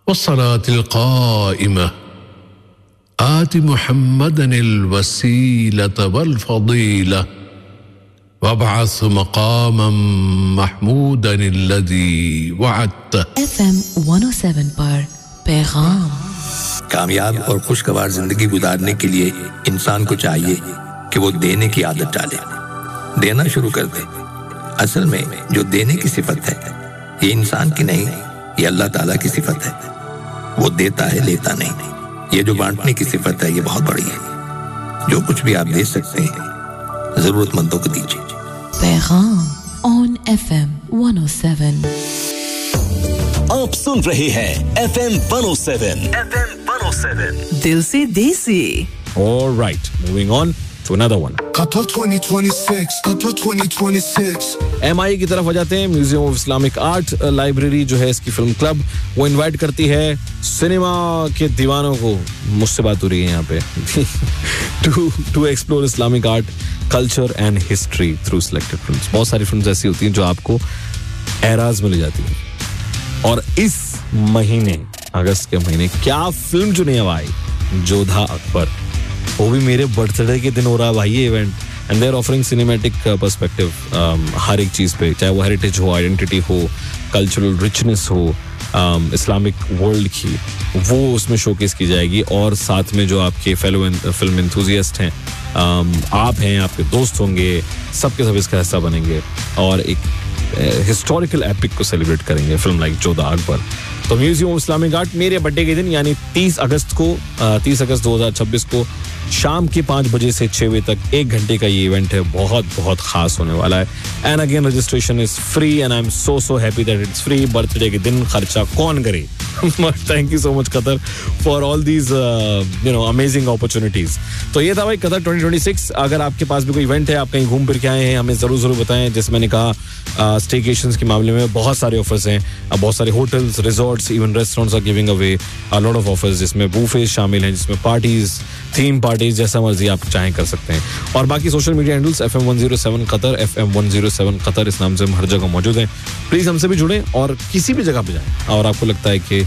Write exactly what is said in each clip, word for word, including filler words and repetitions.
वस्सलातिल क़ाइमा आति मुहम्मदनिल वसीलता वल फ़दीला वबअस मक़ामम महमूदनिल्लज़ी वअदता। FM one oh seven पर पैगाम। कामयाब और खुशगवार जिंदगी गुजारने के लिए इंसान को चाहिए कि वो देने की आदत डाले, देना शुरू कर दे। असल में जो देने की सिफत है ये इंसान की नहीं, ये अल्लाह ताला की सिफत है। वो देता है, लेता नहीं। ये जो बांटने की सिफत है ये बहुत बड़ी है। जो कुछ भी आप दे सकते हैं जरूरतमंदों को दीजिए। पैगाम on FM one oh seven। आप सुन रहे हैं FM one oh seven। FM one oh seven दिल से देसी। All right, moving on to another one. Qatar twenty twenty-six, Qatar twenty twenty-six। M आई की तरफ आ जाते हैं। Museum of Islamic art library जो है इसकी फिल्म क्लब, वो इनवाइट करती है सिनेमा के दीवानों को, मुझसे बात हो रही है यहाँ पे, to to explore Islamic art culture and history through selected films. बहुत सारी फिल्म्स ऐसी होती हैं जो आपको एराज में ले जाती हैं, और इस महीने अगस्त के महीने क्या फिल्म चुनी है भाई, जोधा अकबर। वो भी मेरे बर्थडे के दिन हो रहा है भाई ये event, and they are offering cinematic perspective हर एक चीज़ पे, चाहे वो हेरिटेज हो, आइडेंटिटी हो, कल्चरल रिचनेस हो, इस्लामिक um, वर्ल्ड की, वो उसमें शोकेस की जाएगी। और साथ में जो आपके फेलो फिल्म एंथुजियास्ट हैं, um, आप हैं, आपके दोस्त होंगे, सबके सब इसका हिस्सा बनेंगे और एक हिस्टोरिकल एपिक को सेलिब्रेट करेंगे, फिल्म लाइक जोधा अकबर। तो म्यूजियम ऑफ इस्लामिक आर्ट मेरे बर्थडे के दिन यानी तीस अगस्त को तीस अगस्त दो हज़ार छब्बीस को शाम के पाँच बजे से छः बजे तक एक घंटे का ये इवेंट है, बहुत बहुत खास होने वाला है। And again registration is free and I am so so happy that it's free. Birthday के दिन खर्चा कौन करे? Thank you so much Qatar for all these you know amazing opportunities. तो ये था भाई कतर ट्वेंटी ट्वेंटी सिक्स। अगर आपके पास भी कोई इवेंट है, आप कहीं घूम फिर के आए हैं, हमें जरूर जरूर बताएं। जैसे मैंने कहा स्टेकेशंस के मामले में बहुत सारे ऑफर्स हैं, बहुत सारे hotels, resorts, even restaurants are giving away a lot of offers, जिसमें बूफेज शामिल हैं, जिसमें पार्टीज, थीम पार्टीज, जैसा मर्जी आप चाहें कर सकते हैं। और बाकी social media handles F M one zero seven Qatar, F M one zero seven Qatar, इस नाम से हम हर जगह मौजूद हैं। प्लीज़ हमसे भी जुड़ें और किसी भी जगह पे जाएं और आपको लगता है कि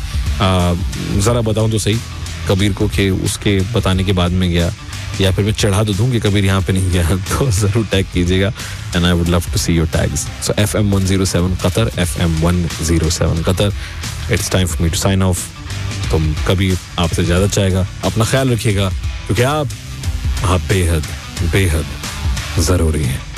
ज़रा बताऊं तो सही कबीर को कि उसके बताने के बाद में गया, या फिर मैं चढ़ा तो दूं कि कबीर यहाँ पे नहीं गया, तो ज़रूर टैग कीजिएगा and I would love to see your tags. So F M one zero seven Qatar, F M one zero seven Qatar. It's time for me to sign of. तुम कबीर आपसे ज़्यादा चाहेगा, अपना ख्याल रखिएगा, क्योंकि आप आप बेहद बेहद ज़रूरी हैं।